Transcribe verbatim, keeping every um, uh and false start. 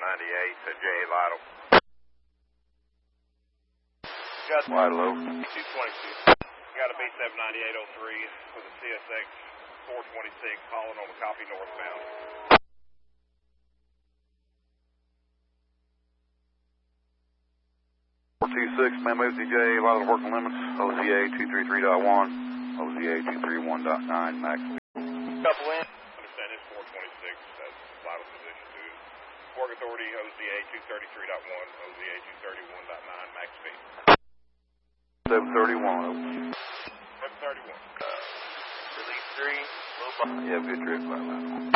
ninety-eight to J A Vital. Got Wide low. two twenty-two. Got a B seven ninety-eight oh three with a C S X four twenty-six hauling on the copy northbound. four two six, man, move to J A Vital working limits. O C A two thirty-three point one. O C A two thirty-one point nine max. Couple in. Understand it's four twenty-six. That's vital position two. Work authority O C A two thirty-three point one. O C A two thirty-one point nine max speed. seven thirty-one. seven thirty-one. Uh, release three. Low. Yeah, good trip. Bye bye.